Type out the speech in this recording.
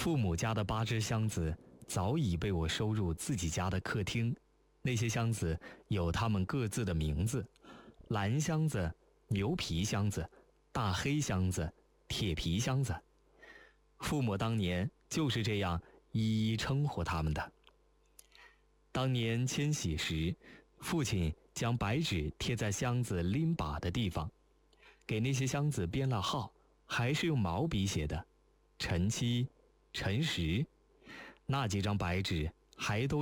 父母家的8只箱子早已被我收入自己家的客厅，那些箱子有他们各自的名字：蓝箱子、牛皮箱子、大黑箱子、铁皮箱子。父母当年就是这样一一称呼他们的。当年迁徙时，父亲将白纸贴在箱子拎把的地方，给那些箱子编了号，还是用毛笔写的，陈7、陈10，那几张白纸还都